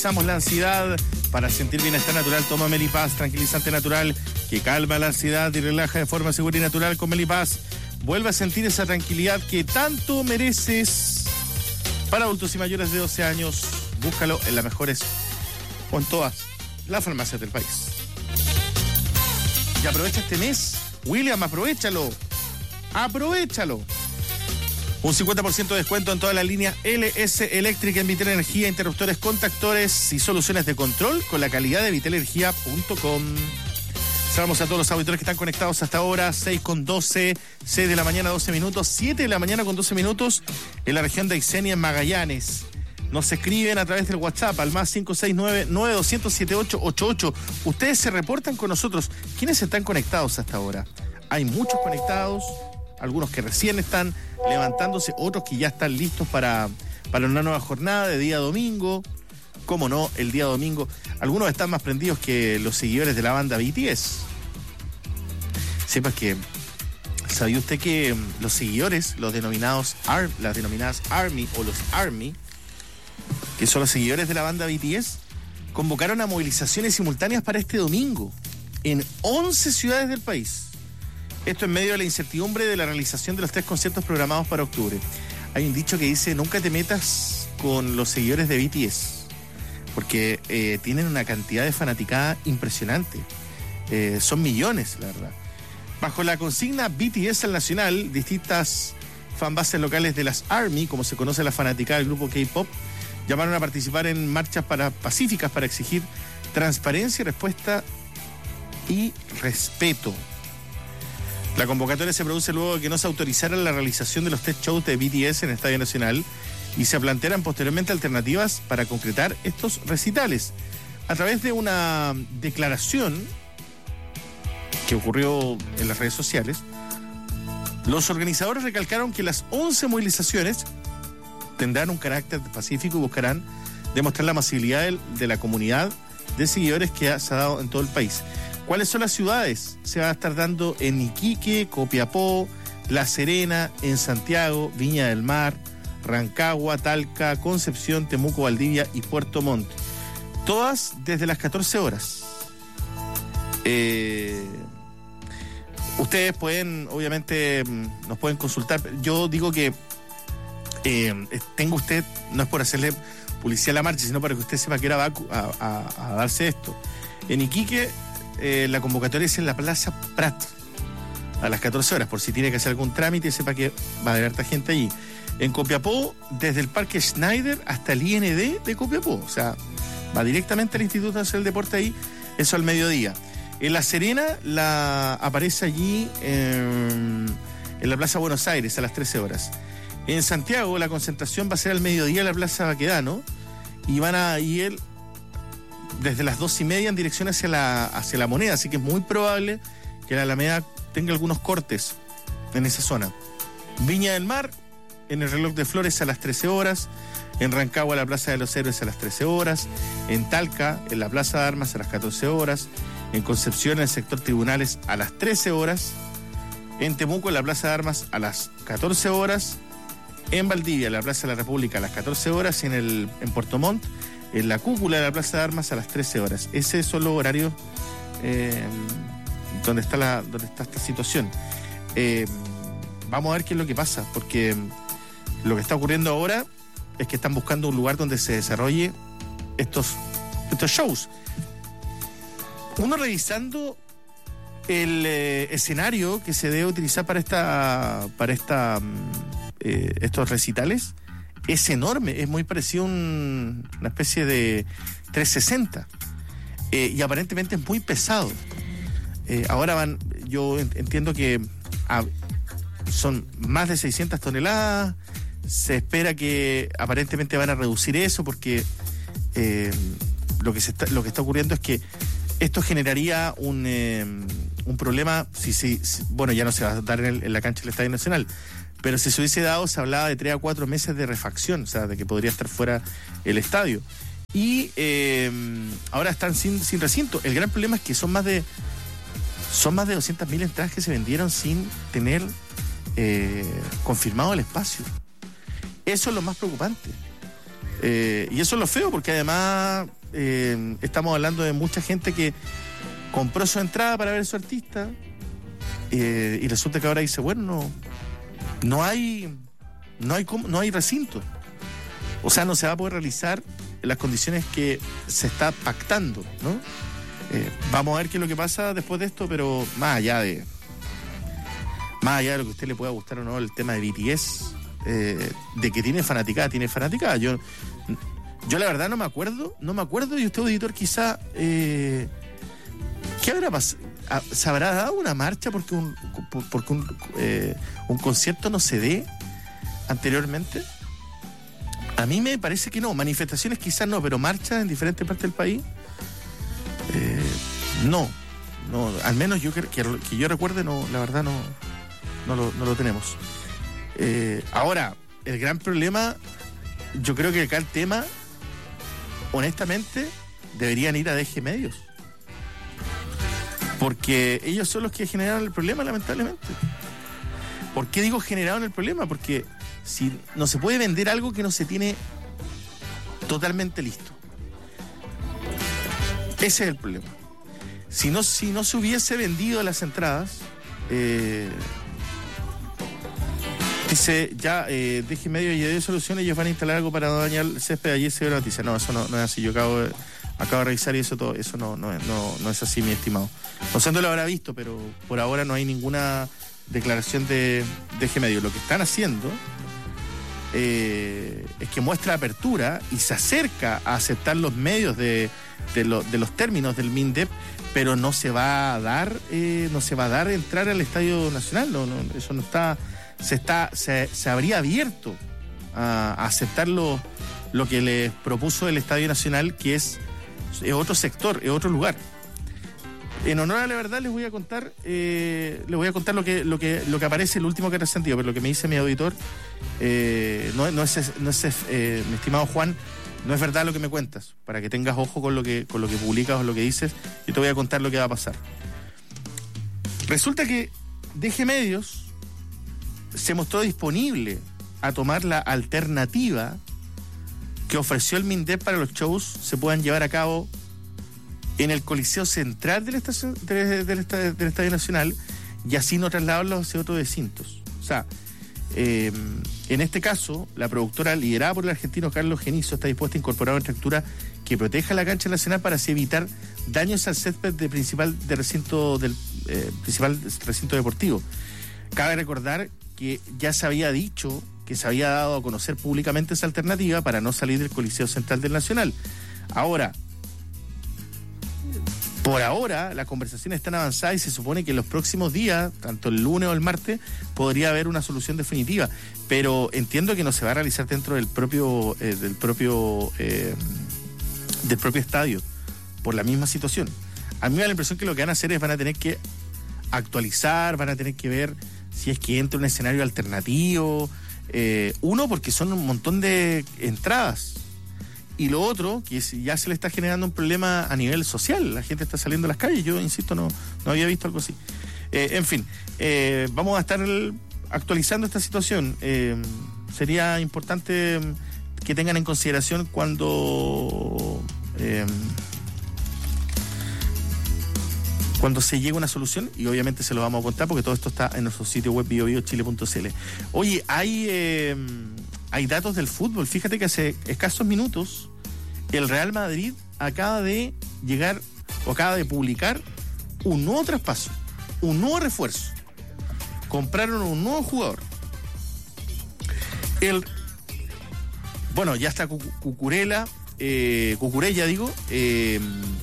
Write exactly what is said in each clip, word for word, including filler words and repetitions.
La ansiedad. Para sentir bienestar natural, toma Melipaz, tranquilizante natural que calma la ansiedad y relaja de forma segura y natural. Con Melipaz vuelve a sentir esa tranquilidad que tanto mereces. Para adultos y mayores de doce años, búscalo en las mejores o en todas las farmacias del país. Y aprovecha este mes, William, aprovechalo. Aprovechalo. Un cincuenta por ciento de descuento en toda la línea L S Eléctrica en Vitel Energía, interruptores, contactores y soluciones de control con la calidad de vitel energía punto com. Saludamos a todos los auditores que están conectados hasta ahora, seis con doce, seis de la mañana, doce minutos, siete de la mañana con doce minutos en la región de Aysén, en Magallanes. Nos escriben a través del WhatsApp al más cinco seis nueve, nueve dos cero cero, siete ocho ocho ocho. Ustedes se reportan con nosotros. ¿Quiénes están conectados hasta ahora? Hay muchos conectados, algunos que recién están levantándose, otros que ya están listos para, para una nueva jornada de día domingo. Cómo no, el día domingo. Algunos están más prendidos que los seguidores de la banda B T S. Sepa que, ¿sabía usted que los seguidores, los denominados Ar, las denominadas Army o los Army, que son los seguidores de la banda B T S, convocaron a movilizaciones simultáneas para este domingo en once ciudades del país? Esto en medio de la incertidumbre de la realización de los tres conciertos programados para octubre. Hay un dicho que dice: nunca te metas con los seguidores de B T S, porque eh, tienen una cantidad de fanaticada impresionante. Eh, son millones, la verdad. Bajo la consigna B T S al Nacional, distintas fanbases locales de las Army, como se conoce la fanaticada del grupo K-pop, llamaron a participar en marchas para, pacíficas para exigir transparencia y respuesta y respeto. La convocatoria se produce luego de que no se autorizara la realización de los tres shows de B T S en el Estadio Nacional y se plantearan posteriormente alternativas para concretar estos recitales. A través de una declaración que ocurrió en las redes sociales, los organizadores recalcaron que las once movilizaciones tendrán un carácter pacífico y buscarán demostrar la masividad de la comunidad de seguidores que se ha dado en todo el país. ¿Cuáles son las ciudades? Se va a estar dando en Iquique, Copiapó, La Serena, en Santiago, Viña del Mar, Rancagua, Talca, Concepción, Temuco, Valdivia y Puerto Montt. Todas desde las catorce horas. Eh, ustedes pueden, obviamente, nos pueden consultar. Yo digo que eh, tengo usted, no es por hacerle publicidad a la marcha, sino para que usted sepa que era va a, a, a darse esto. En Iquique, eh, la convocatoria es en la Plaza Prat, a las catorce horas, por si tiene que hacer algún trámite, sepa que va a haber harta gente allí. En Copiapó, desde el Parque Schneider hasta el I N D de Copiapó, o sea, va directamente al Instituto Nacional del Deporte ahí, eso al mediodía. En La Serena, la aparece allí en, en la Plaza Buenos Aires a las trece horas. En Santiago, la concentración va a ser al mediodía en la Plaza Baquedano y van a ir desde las dos y media en dirección hacia la, hacia la Moneda, así que es muy probable que la Alameda tenga algunos cortes en esa zona. Viña del Mar, en el Reloj de Flores a las trece horas, en Rancagua la Plaza de los Héroes a las trece horas, en Talca, en la Plaza de Armas a las catorce horas, en Concepción, en el sector Tribunales a las trece horas, en Temuco, en la Plaza de Armas a las catorce horas, en Valdivia, en la Plaza de la República a las catorce horas, y en, el, en Puerto Montt, en la cúpula de la Plaza de Armas a las trece horas. Esos son los horarios eh, donde, está la, donde está esta situación. Eh, vamos a ver qué es lo que pasa, porque lo que está ocurriendo ahora es que están buscando un lugar donde se desarrolle estos, estos shows. Uno revisando el eh, escenario que se debe utilizar para esta para esta eh, estos recitales es enorme, es muy parecido a un, una especie de trescientos sesenta eh, y aparentemente es muy pesado. Eh, ahora van, yo entiendo que ah, son más de seiscientas toneladas. Se espera que aparentemente van a reducir eso porque eh, lo que se está, lo que está ocurriendo es que esto generaría un, eh, un problema, si, si, si, bueno, ya no se va a dar en, el, en la cancha del Estadio Nacional, pero si se hubiese dado, se hablaba de tres a cuatro meses de refacción, o sea, de que podría estar fuera el estadio. Y eh, ahora están sin, sin recinto. El gran problema es que son más de son más de doscientas mil entradas que se vendieron sin tener eh, confirmado el espacio. Eso es lo más preocupante. Eh, y eso es lo feo, porque además eh, estamos hablando de mucha gente que compró su entrada para ver a su artista eh, y resulta que ahora dice, bueno, no, no hay no hay no hay recinto. O sea, no se va a poder realizar en las condiciones que se está pactando, ¿no? Eh, vamos a ver qué es lo que pasa después de esto, pero más allá de más allá de lo que a usted le pueda gustar o no, el tema de B T S, eh, de que tiene fanaticada, tiene fanaticada. Yo, yo la verdad no me acuerdo, no me acuerdo, y usted, auditor, quizá, eh, ¿qué habrá pasado? ¿Se habrá dado una marcha porque un, porque un, eh, un concierto no se dé anteriormente? A mí me parece que no. Manifestaciones quizás no, pero marchas en diferentes partes del país, eh, no. no. Al menos yo que, que, que yo recuerde, no, la verdad no, no, lo, no lo tenemos. Eh, ahora, el gran problema, yo creo que acá el tema, honestamente, deberían ir a D G Medios. Porque ellos son los que generaron el problema, lamentablemente. ¿Por qué digo generaron el problema? Porque si no se puede vender algo que no se tiene totalmente listo. Ese es el problema. Si no, si no se hubiese vendido las entradas, eh, dice ya, eh, D G Medio y de soluciones, ellos van a instalar algo para no dañar el césped. Ayer se dio la noticia. No, eso no, no es así. Yo acabo de, acabo de revisar y eso todo, eso no, no, no, no es así, mi estimado. No sé dónde lo habrá visto, pero por ahora no hay ninguna declaración de D G Medio. Lo que están haciendo eh, es que muestra apertura y se acerca a aceptar los medios de, de, lo, de los términos del MINDEP, pero no se va a dar, eh, no se va a dar entrar al Estadio Nacional. No, no, eso no está, se está, se, se habría abierto a, a aceptar lo, lo que les propuso el Estadio Nacional, que es, es otro sector, es otro lugar. En honor a la verdad les voy a contar, eh, les voy a contar lo que, lo que, lo que aparece, el último que ha trascendido, pero lo que me dice mi auditor, eh, no, no es, no es eh, mi estimado Juan, no es verdad lo que me cuentas. Para que tengas ojo con lo que, con lo que publicas o lo que dices, yo te voy a contar lo que va a pasar. Resulta que D G Medios se mostró disponible a tomar la alternativa que ofreció el MINDEP para los shows se puedan llevar a cabo en el Coliseo Central del, estación, del, del, estadio, del Estadio Nacional, y así no trasladarlos hacia otros recintos. O sea, eh, en este caso, la productora liderada por el argentino Carlos Genizo está dispuesta a incorporar una estructura que proteja la cancha nacional para así evitar daños al césped de principal de recinto del eh, principal recinto deportivo. Cabe recordar que ya se había dicho que se había dado a conocer públicamente esa alternativa para no salir del Coliseo Central del Nacional. Ahora, por ahora, las conversaciones están avanzadas y se supone que en los próximos días, tanto el lunes o el martes, podría haber una solución definitiva. Pero entiendo que no se va a realizar dentro del propio, eh, del propio, eh, del propio estadio, por la misma situación. A mí me da la impresión que lo que van a hacer es van a tener que actualizar, van a tener que ver si es que entra un escenario alternativo. Eh, uno, porque son un montón de entradas. Y lo otro, que ya se le está generando un problema a nivel social. La gente está saliendo a las calles. Yo, insisto, no, no había visto algo así. Eh, en fin, eh, vamos a estar el, actualizando esta situación. Eh, sería importante que tengan en consideración cuando eh, cuando se llegue una solución, y obviamente se lo vamos a contar porque todo esto está en nuestro sitio web bio bio chile punto c l. Oye, hay... Eh, Hay datos del fútbol. Fíjate que hace escasos minutos el Real Madrid acaba de llegar o acaba de publicar un nuevo traspaso, un nuevo refuerzo. Compraron un nuevo jugador. El, bueno, ya está Cucurella, eh, Cucurella digo. Eh,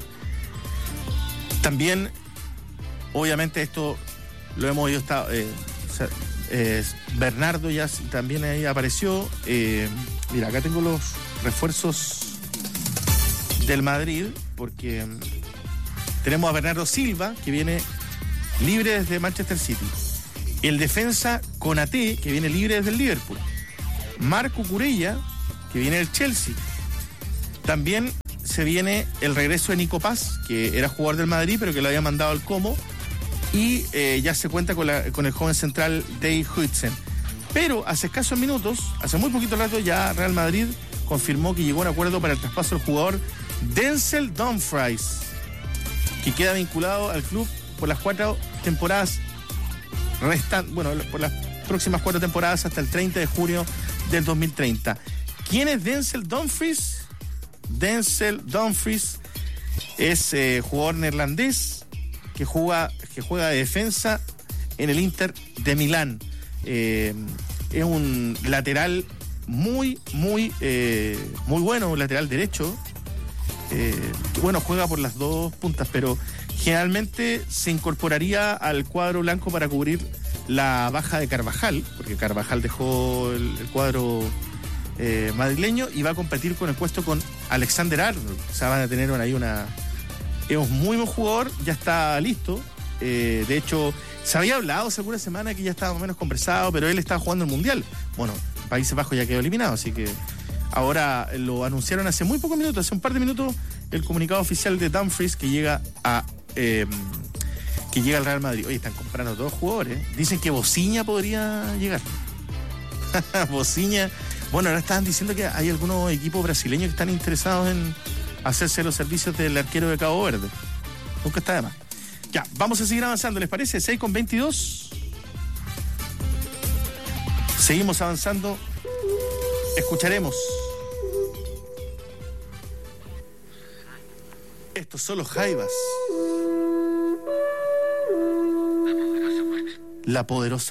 también, obviamente esto lo hemos ido estado... Eh, o sea, Eh, Bernardo ya también ahí apareció. Eh, mira, acá tengo los refuerzos del Madrid, porque um, tenemos a Bernardo Silva, que viene libre desde Manchester City. El defensa Konaté, que viene libre desde el Liverpool. Marco Cucurella, que viene del Chelsea. También se viene el regreso de Nico Paz, que era jugador del Madrid, pero que lo había mandado al Como. Y eh, ya se cuenta con, la, con el joven central Dave Huijsen. Pero hace escasos minutos, hace muy poquito rato, ya Real Madrid confirmó que llegó a un acuerdo para el traspaso del jugador Denzel Dumfries, que queda vinculado al club por las cuatro temporadas restan, bueno, por las próximas cuatro temporadas hasta el treinta de junio del dos mil treinta. ¿Quién es Denzel Dumfries? Denzel Dumfries es eh, jugador neerlandés que juega, que juega de defensa en el Inter de Milán. Eh, es un lateral muy, muy, eh, muy bueno, un lateral derecho. Eh, que, bueno, juega por las dos puntas, pero generalmente se incorporaría al cuadro blanco para cubrir la baja de Carvajal, porque Carvajal dejó el, el cuadro eh, madrileño y va a competir con el puesto con Alexander Arnold. O sea, van a tener ahí una... Es un muy buen jugador, ya está listo. Eh, de hecho, se había hablado hace alguna semana que ya estaba más o menos conversado, pero él estaba jugando el Mundial. Bueno, Países Bajos ya quedó eliminado, así que ahora lo anunciaron hace muy pocos minutos, hace un par de minutos, el comunicado oficial de Dumfries que llega a eh, que llega al Real Madrid. Oye, están comprando dos jugadores. Dicen que Bociña podría llegar. Bociña. Bueno, ahora estaban diciendo que hay algunos equipos brasileños que están interesados en hacerse los servicios del arquero de Cabo Verde. Nunca está de más. Ya, vamos a seguir avanzando, ¿les parece? seis con veintidós. Seguimos avanzando. Escucharemos. Estos son los Jaivas. La poderosa.